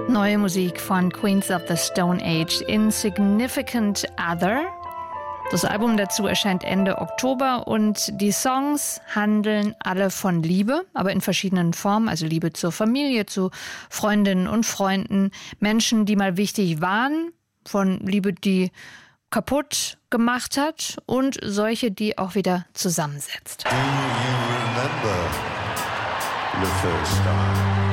Neue Musik von Queens of the Stone Age, Insignificant Other. Das Album dazu erscheint Ende Oktober und die Songs handeln alle von Liebe, aber in verschiedenen Formen. Also Liebe zur Familie, zu Freundinnen und Freunden, Menschen, die mal wichtig waren, von Liebe, die kaputt gemacht hat und solche, die auch wieder zusammensetzt. Do you remember the first time?